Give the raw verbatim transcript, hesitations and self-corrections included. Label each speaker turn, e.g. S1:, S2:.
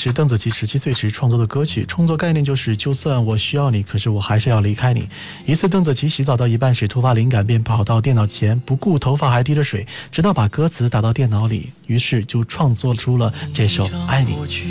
S1: 是邓紫棋十七岁时创作的歌曲，创作概念就是就算我需要你，可是我还是要离开你。一次邓紫棋洗澡到一半时突发灵感，便跑到电脑前，不顾头发还滴着水，直到把歌词打到电脑里，于是就创作出了这首《爱你》。